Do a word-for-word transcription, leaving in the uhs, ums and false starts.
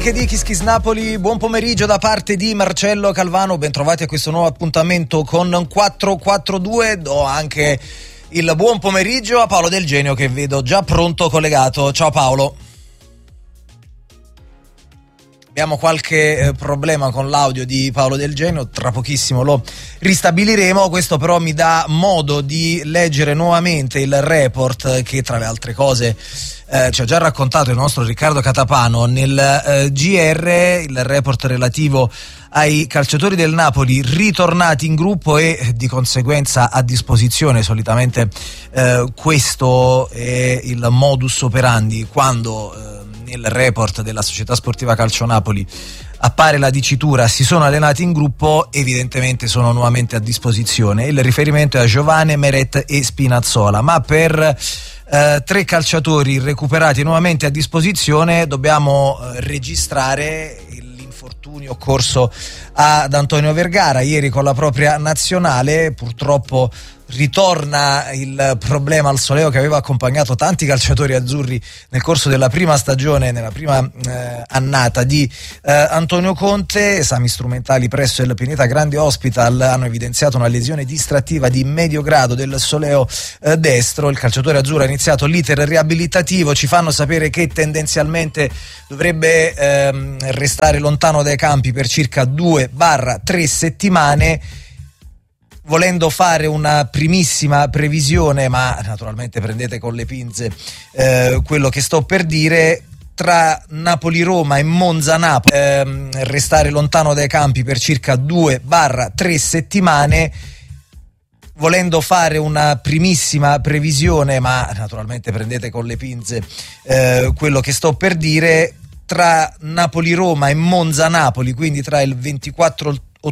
che di Kiss Kiss Napoli, buon pomeriggio da parte di Marcello Calvano, bentrovati a questo nuovo appuntamento con quattro quattro due. Do anche il buon pomeriggio a Paolo Del Genio che vedo già pronto collegato. Ciao Paolo. Abbiamo qualche eh, problema con l'audio di Paolo Del Genio, tra pochissimo lo ristabiliremo. Questo però mi dà modo di leggere nuovamente il report che tra le altre cose eh, ci ha già raccontato il nostro Riccardo Catapano nel eh, G R, il report relativo ai calciatori del Napoli ritornati in gruppo e di conseguenza a disposizione. Solitamente eh, questo è il modus operandi quando eh, nel report della Società Sportiva Calcio Napoli appare la dicitura si sono allenati in gruppo, evidentemente sono nuovamente a disposizione. Il riferimento è a Giovane, Meret e Spinazzola, ma per eh, tre calciatori recuperati nuovamente a disposizione dobbiamo eh, registrare l'infortunio occorso ad Antonio Vergara ieri con la propria nazionale. Purtroppo ritorna il problema al soleo che aveva accompagnato tanti calciatori azzurri nel corso della prima stagione, nella prima eh, annata di eh, Antonio Conte. Esami strumentali presso il Pineta Grande Hospital hanno evidenziato una lesione distrattiva di medio grado del soleo eh, destro. Il calciatore azzurro ha iniziato l'iter riabilitativo, ci fanno sapere che tendenzialmente dovrebbe ehm, restare lontano dai campi per circa due tre settimane. Volendo fare una primissima previsione, ma naturalmente prendete con le pinze eh, quello che sto per dire, tra Napoli-Roma e Monza-Napoli ehm, restare lontano dai campi per circa due tre settimane. Volendo fare una primissima previsione, ma naturalmente prendete con le pinze eh, quello che sto per dire, tra Napoli-Roma e Monza-Napoli, quindi tra il ventiquattro